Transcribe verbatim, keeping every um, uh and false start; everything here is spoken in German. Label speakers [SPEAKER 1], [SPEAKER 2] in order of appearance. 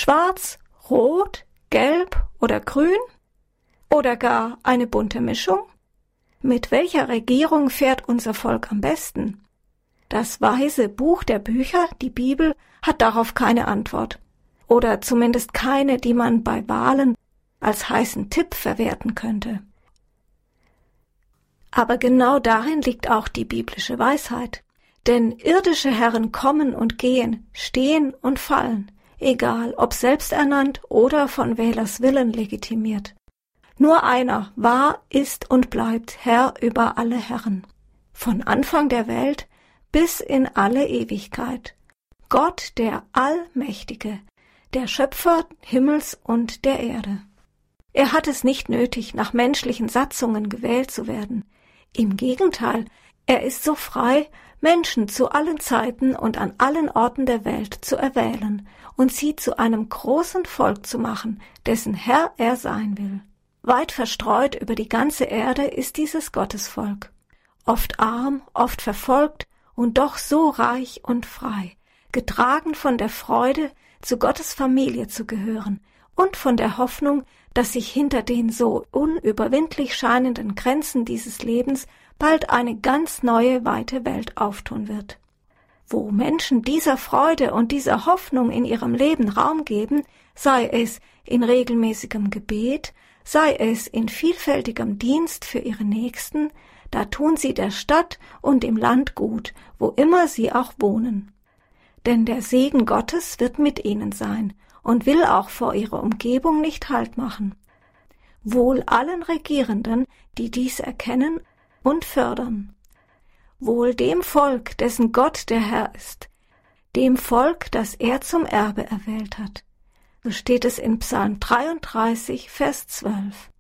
[SPEAKER 1] Schwarz, rot, gelb oder grün? Oder gar eine bunte Mischung? Mit welcher Regierung fährt unser Volk am besten? Das weise Buch der Bücher, die Bibel, hat darauf keine Antwort. Oder zumindest keine, die man bei Wahlen als heißen Tipp verwerten könnte. Aber genau darin liegt auch die biblische Weisheit. Denn irdische Herren kommen und gehen, stehen und fallen, egal ob selbsternannt oder von Wählers Willen legitimiert. Nur einer war, ist und bleibt Herr über alle Herren. Von Anfang der Welt bis in alle Ewigkeit. Gott, der Allmächtige, der Schöpfer Himmels und der Erde. Er hat es nicht nötig, nach menschlichen Satzungen gewählt zu werden. Im Gegenteil, er ist so frei, Menschen zu allen Zeiten und an allen Orten der Welt zu erwählen und sie zu einem großen Volk zu machen, dessen Herr er sein will. Weit verstreut über die ganze Erde ist dieses Gottesvolk. Oft arm, oft verfolgt und doch so reich und frei, getragen von der Freude, zu Gottes Familie zu gehören und von der Hoffnung, dass sich hinter den so unüberwindlich scheinenden Grenzen dieses Lebens bald eine ganz neue, weite Welt auftun wird. Wo Menschen dieser Freude und dieser Hoffnung in ihrem Leben Raum geben, sei es in regelmäßigem Gebet, sei es in vielfältigem Dienst für ihre Nächsten, da tun sie der Stadt und dem Land gut, wo immer sie auch wohnen. Denn der Segen Gottes wird mit ihnen sein und will auch vor ihrer Umgebung nicht Halt machen. Wohl allen Regierenden, die dies erkennen und fördern. Wohl dem Volk, dessen Gott der Herr ist, dem Volk, das er zum Erbe erwählt hat. So steht es in Psalm dreiunddreißig, Vers zwölf.